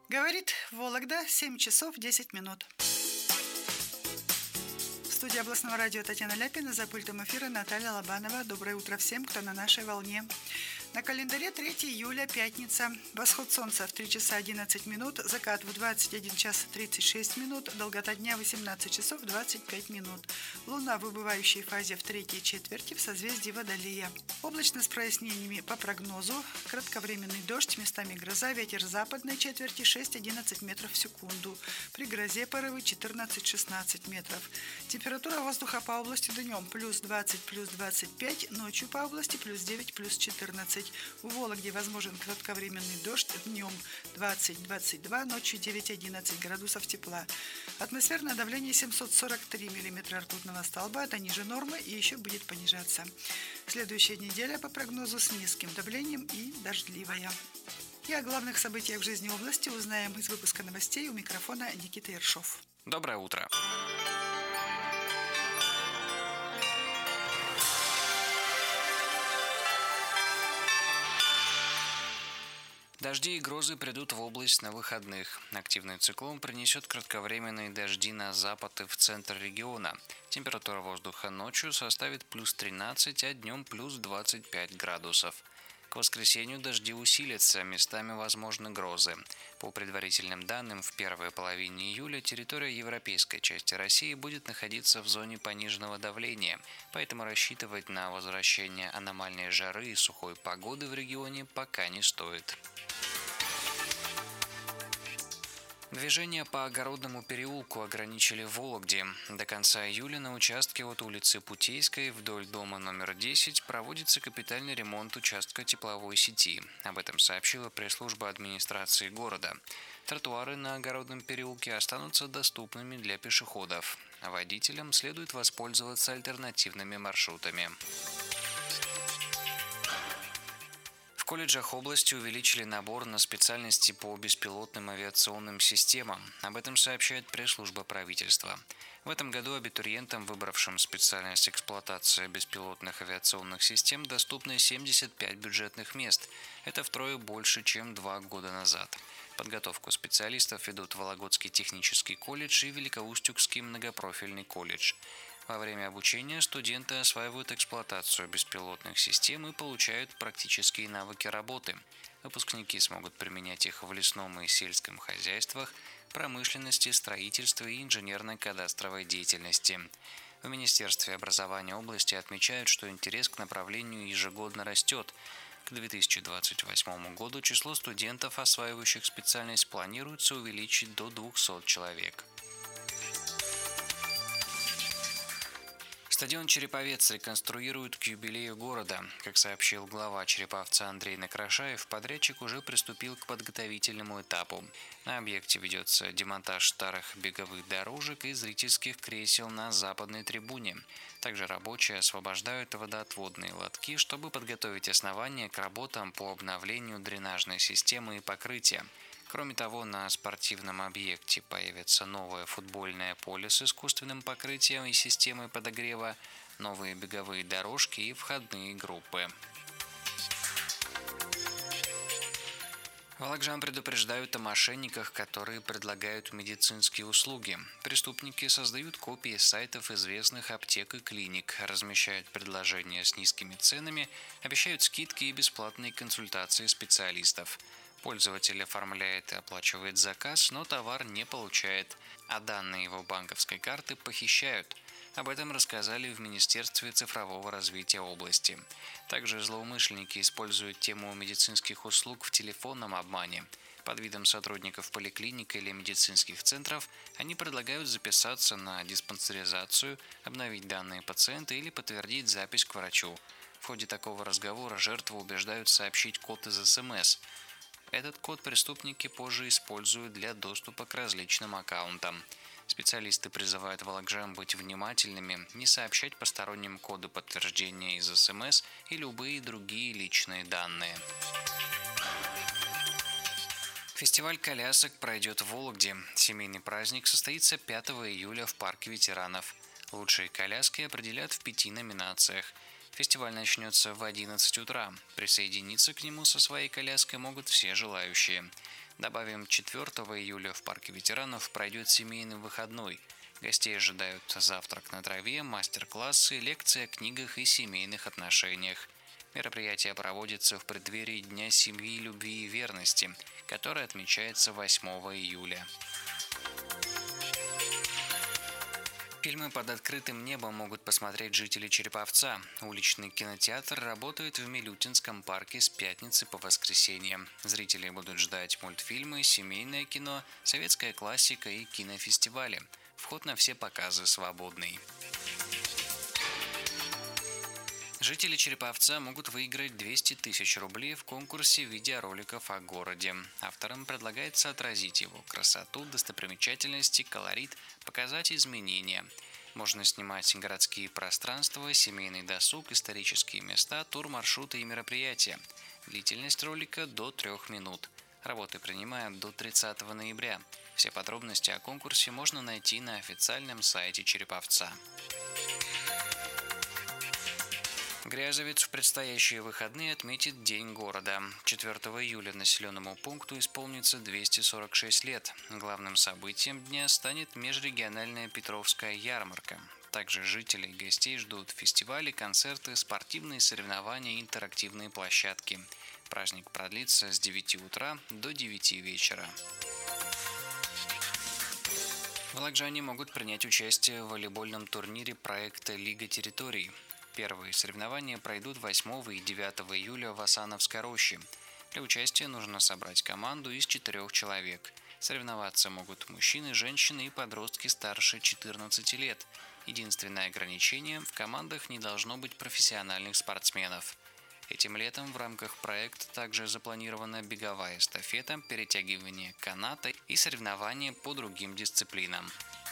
Говорит Вологда, 7 часов 10 минут. В студии областного радио Татьяна Ляпина, за пультом эфира Наталья Лобанова. Доброе утро всем, кто на нашей волне. На календаре 3 июля, пятница. Восход солнца в 3 часа 11 минут, закат в 21 час 36 минут, долгота дня 18 часов 25 минут. Луна в выбывающей фазе в третьей четверти в созвездии Водолея. Облачно с прояснениями по прогнозу. Кратковременный дождь, местами гроза, ветер западной четверти 6-11 метров в секунду. При грозе порывы 14-16 метров. Температура воздуха по области днем плюс 20, плюс 25, ночью по области плюс 9, плюс 14. В Вологде возможен кратковременный дождь, днем 20-22, ночью 9-11 градусов тепла. Атмосферное давление 743 миллиметра ртутного столба, это ниже нормы и еще будет понижаться. Следующая неделя по прогнозу с низким давлением и дождливая. И о главных событиях в жизни области узнаем из выпуска новостей. У микрофона Никита Ершов. Доброе утро. Дожди и грозы придут в область на выходных. Активный циклон принесет кратковременные дожди на запад и в центр региона. Температура воздуха ночью составит плюс 13, а днем плюс 25 градусов. К воскресенью дожди усилятся, местами возможны грозы. По предварительным данным, в первой половине июля территория европейской части России будет находиться в зоне пониженного давления, поэтому рассчитывать на возвращение аномальной жары и сухой погоды в регионе пока не стоит. Движение по Огородному переулку ограничили в Вологде. До конца июля на участке от улицы Путейской вдоль дома номер 10 проводится капитальный ремонт участка тепловой сети. Об этом сообщила пресс-служба администрации города. Тротуары на Огородном переулке останутся доступными для пешеходов. Водителям следует воспользоваться альтернативными маршрутами. В колледжах области увеличили набор на специальности по беспилотным авиационным системам. Об этом сообщает пресс-служба правительства. В этом году абитуриентам, выбравшим специальность эксплуатация беспилотных авиационных систем, доступны 75 бюджетных мест. Это втрое больше, чем 2 года назад. Подготовку специалистов ведут Вологодский технический колледж и Великоустюгский многопрофильный колледж. Во время обучения студенты осваивают эксплуатацию беспилотных систем и получают практические навыки работы. Выпускники смогут применять их в лесном и сельском хозяйствах, промышленности, строительстве и инженерно-кадастровой деятельности. В Министерстве образования области отмечают, что интерес к направлению ежегодно растет. К 2028 году число студентов, осваивающих специальность, планируется увеличить до 200 человек. Стадион «Череповец» реконструируют к юбилею города. Как сообщил глава Череповца Андрей Накрашаев, подрядчик уже приступил к подготовительному этапу. На объекте ведется демонтаж старых беговых дорожек и зрительских кресел на западной трибуне. Также рабочие освобождают водоотводные лотки, чтобы подготовить основания к работам по обновлению дренажной системы и покрытия. Кроме того, на спортивном объекте появится новое футбольное поле с искусственным покрытием и системой подогрева, новые беговые дорожки и входные группы. Вологжан предупреждают о мошенниках, которые предлагают медицинские услуги. Преступники создают копии сайтов известных аптек и клиник, размещают предложения с низкими ценами, обещают скидки и бесплатные консультации специалистов. Пользователь оформляет и оплачивает заказ, но товар не получает, а данные его банковской карты похищают. Об этом рассказали в Министерстве цифрового развития области. Также злоумышленники используют тему медицинских услуг в телефонном обмане. Под видом сотрудников поликлиник или медицинских центров они предлагают записаться на диспансеризацию, обновить данные пациента или подтвердить запись к врачу. В ходе такого разговора жертву убеждают сообщить код из СМС. Этот код преступники позже используют для доступа к различным аккаунтам. Специалисты призывают вологжан быть внимательными, не сообщать посторонним коды подтверждения из СМС и любые другие личные данные. Фестиваль колясок пройдет в Вологде. Семейный праздник состоится 5 июля в парке ветеранов. Лучшие коляски определят в 5 номинациях. Фестиваль начнется в 11 утра. Присоединиться к нему со своей коляской могут все желающие. Добавим, 4 июля в парке ветеранов пройдет семейный выходной. Гостей ожидают завтрак на траве, мастер-классы, лекции о книгах и семейных отношениях. Мероприятие проводится в преддверии Дня семьи, любви и верности, который отмечается 8 июля. Фильмы под открытым небом могут посмотреть жители Череповца. Уличный кинотеатр работает в Милютинском парке с пятницы по воскресенье. Зрители будут ждать мультфильмы, семейное кино, советская классика и кинофестивали. Вход на все показы свободный. Жители Череповца могут выиграть 200 тысяч рублей в конкурсе видеороликов о городе. Авторам предлагается отразить его красоту, достопримечательности, колорит, показать изменения. Можно снимать городские пространства, семейный досуг, исторические места, турмаршруты и мероприятия. Длительность ролика до 3 минут. Работы принимают до 30 ноября. Все подробности о конкурсе можно найти на официальном сайте Череповца. Грязовец в предстоящие выходные отметит День города. 4 июля населенному пункту исполнится 246 лет. Главным событием дня станет межрегиональная Петровская ярмарка. Также жителей и гостей ждут фестивали, концерты, спортивные соревнования и интерактивные площадки. Праздник продлится с 9 утра до 9 вечера. Волокжане могут принять участие в волейбольном турнире проекта «Лига территорий». Первые соревнования пройдут 8 и 9 июля в Асановской роще. Для участия нужно собрать команду из 4 человек. Соревноваться могут мужчины, женщины и подростки старше 14 лет. Единственное ограничение – в командах не должно быть профессиональных спортсменов. Этим летом в рамках проекта также запланирована беговая эстафета, перетягивание каната и соревнования по другим дисциплинам.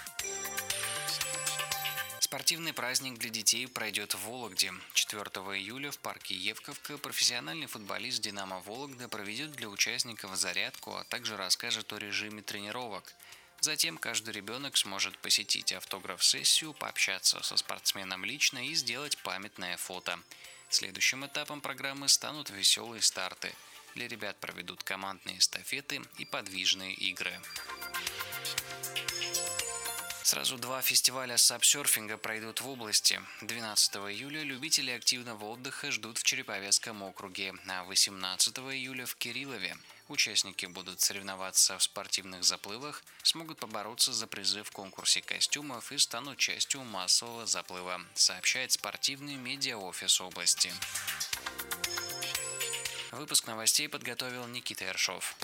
Спортивный праздник для детей пройдет в Вологде. 4 июля в парке Евковка профессиональный футболист «Динамо Вологда» проведет для участников зарядку, а также расскажет о режиме тренировок. Затем каждый ребенок сможет посетить автограф-сессию, пообщаться со спортсменом лично и сделать памятное фото. Следующим этапом программы станут веселые старты. Для ребят проведут командные эстафеты и подвижные игры. Сразу 2 фестиваля сапсерфинга пройдут в области. 12 июля любители активного отдыха ждут в Череповецком округе, а 18 июля в Кириллове. Участники будут соревноваться в спортивных заплывах, смогут побороться за призы в конкурсе костюмов и станут частью массового заплыва, сообщает спортивный медиаофис области. Выпуск новостей подготовил Никита Ершов.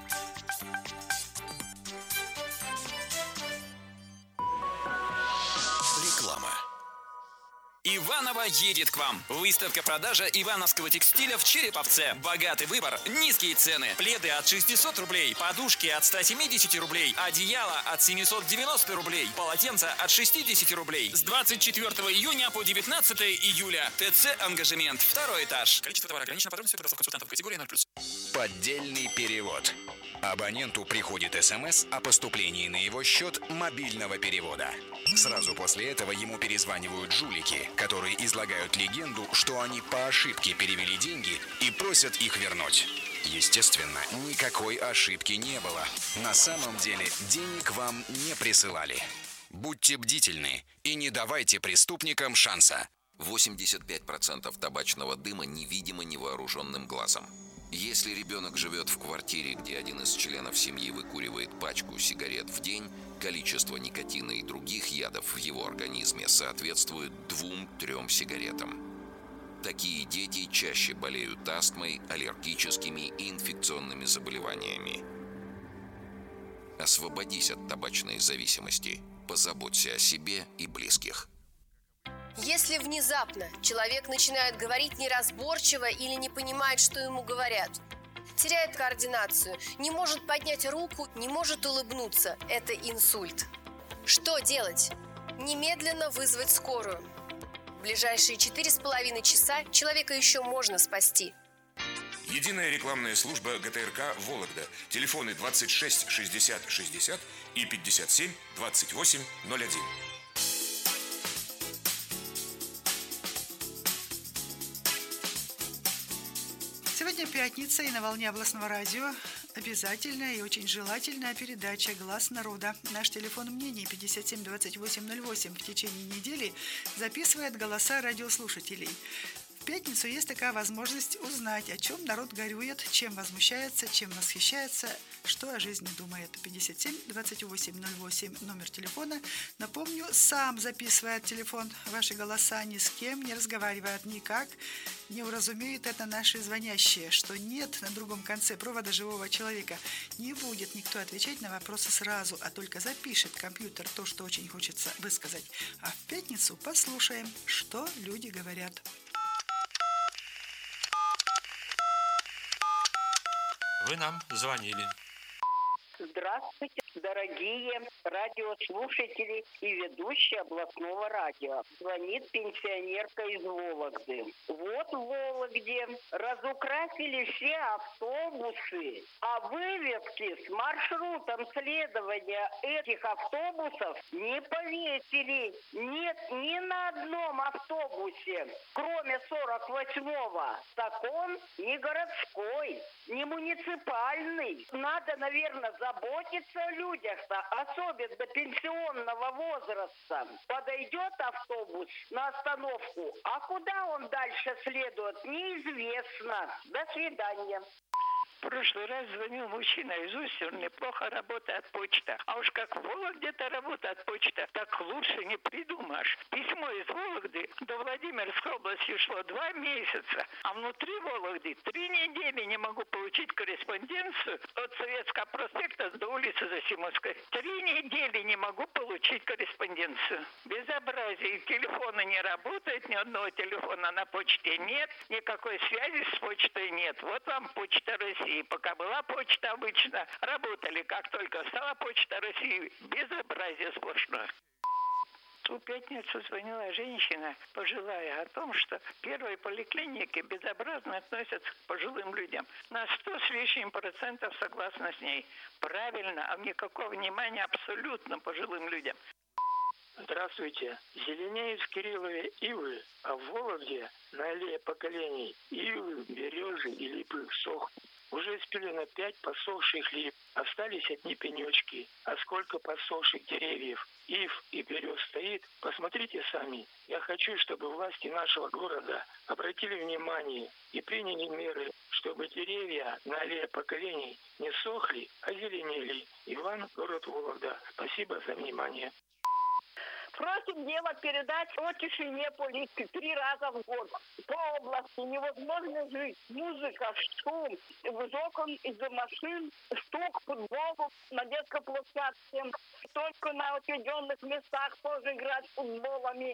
Реклама. Иваново едет к вам. Выставка-продажа ивановского текстиля в Череповце. Богатый выбор, низкие цены. Пледы от 600 рублей, подушки от 170 рублей, одеяло от 790 рублей, полотенца от 60 рублей. С 24 июня по 19 июля. ТЦ «Ангажемент», 2 этаж. Количество товара ограничено, подробности продавцов консультантов категории 0+. Поддельный перевод. Абоненту приходит СМС о поступлении на его счет мобильного перевода. Сразу после этого ему перезванивают жулики, которые излагают легенду, что они по ошибке перевели деньги и просят их вернуть. Естественно, никакой ошибки не было. На самом деле денег вам не присылали. Будьте бдительны и не давайте преступникам шанса. 85% табачного дыма невидимо невооруженным глазом. Если ребенок живет в квартире, где один из членов семьи выкуривает пачку сигарет в день, количество никотина и других ядов в его организме соответствует 2-3 сигаретам. Такие дети чаще болеют астмой, аллергическими и инфекционными заболеваниями. Освободись от табачной зависимости. Позаботься о себе и близких. Если внезапно человек начинает говорить неразборчиво или не понимает, что ему говорят, теряет координацию, не может поднять руку, не может улыбнуться, это инсульт. Что делать? Немедленно вызвать скорую. В ближайшие 4,5 часа человека еще можно спасти. Единая рекламная служба ГТРК «Вологда». Телефоны 26 60 60 и 57 28 01. Сегодня пятница, и на волне областного радио Обязательная и очень желательная передача «Глаз народа». Наш телефон мнений 57 28 08 в течение недели записывает голоса радиослушателей. В пятницу есть такая возможность узнать, о чем народ горюет, чем возмущается, чем восхищается, что о жизни думает. 57 28 08 номер телефона. Напомню, сам записывает телефон ваши голоса, ни с кем не разговаривает, никак не уразумеет это наши звонящие, что нет на другом конце провода живого человека. Не будет никто отвечать на вопросы сразу, а только запишет компьютер то, что очень хочется высказать. А в пятницу послушаем, что люди говорят. Вы нам звонили. Здравствуйте, дорогие радиослушатели и ведущие областного радио. Звонит пенсионерка из Вологды. Вот в Вологде разукрасили все автобусы, а вывески с маршрутом следования этих автобусов не повесили. Нет ни на одном автобусе, кроме 48-го. Так он не городской, не муниципальный. Надо, наверное, заботиться о людях-то, особенно пенсионного возраста. Подойдет автобус на остановку, а куда он дальше следует, неизвестно. До свидания. В прошлый раз звонил мужчина из Устья, он неплохо работает почта. А уж как в Вологде-то работает почта, так лучше не придумаешь. Письмо из Вологды до Владимирской области шло 2 месяца, а внутри Вологды 3 недели не могу получить корреспонденцию от Советского проспекта до улицы Засимовской. 3 недели не могу получить корреспонденцию. Безобразие. Телефоны не работают, ни одного телефона на почте нет, никакой связи с почтой нет. Вот вам Почта России. Пока была почта обычно, работали. Как только стала Почта России, безобразие сплошное. В пятницу звонила женщина, пожилая, о том, что в первой поликлинике безобразно относятся к пожилым людям. На 100 с лишним процентов согласна с ней. Правильно, а никакого внимания абсолютно пожилым людям. Здравствуйте. Зеленеют в Кириллове ивы, а в Вологде на аллее поколений ивы, березы и липы сохнут. Уже спилено 5 посохших лип, остались одни пенечки. А сколько посохших деревьев, ив и берез стоит, посмотрите сами. Я хочу, чтобы власти нашего города обратили внимание и приняли меры, чтобы деревья на аллее поколений не сохли, а зеленели. Иван, город Вологда. Спасибо за внимание. Просим дело передать о тишине полиции 3 раза в год. По области невозможно жить. Музыка, шум, из окон, из-за машин, стук, футбол на детской площадке. Только на отведенных местах тоже играть футболами.